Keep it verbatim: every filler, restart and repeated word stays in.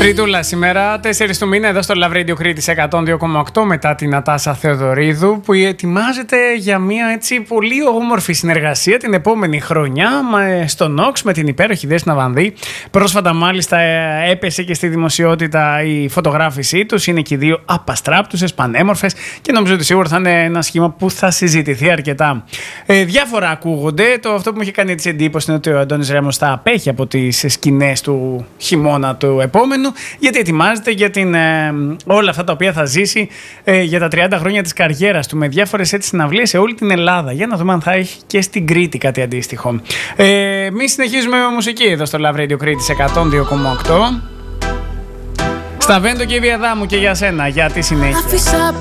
Τριτούλα σήμερα, τέσσερις του μήνα, εδώ στο Love Radio Κρήτης εκατόν δύο κόμμα οκτώ, μετά την Νατάσα Θεοδωρίδου, που ετοιμάζεται για μια έτσι πολύ όμορφη συνεργασία την επόμενη χρονιά στο Νόξ με την υπέροχη Δέσποινα Βανδύ. Πρόσφατα μάλιστα έπεσε και στη δημοσιότητα η φωτογράφησή τους. Είναι και οι δύο απαστράπτουσες, πανέμορφες, και νομίζω ότι σίγουρα θα είναι ένα σχήμα που θα συζητηθεί αρκετά. Ε, διάφορα ακούγονται. Το αυτό που μου είχε κάνει έτσι εντύπωση είναι ότι ο Αντώνης Ρέμος θα απέχει από τις σκηνές του χειμώνα του επόμενου, γιατί ετοιμάζεται για την, ε, όλα αυτά τα οποία θα ζήσει ε, για τα τριάντα χρόνια της καριέρας του, με διάφορες έτσι συναυλίες σε όλη την Ελλάδα. Για να δούμε αν θα έχει και στην Κρήτη κάτι αντίστοιχο. Ε, εμείς συνεχίζουμε με μουσική εδώ στο Love Radio Κρήτης εκατόν δύο κόμμα οκτώ. Στα Βέντο και η Βιαδάμου και για σένα, για τη συνέχεια. Άφησα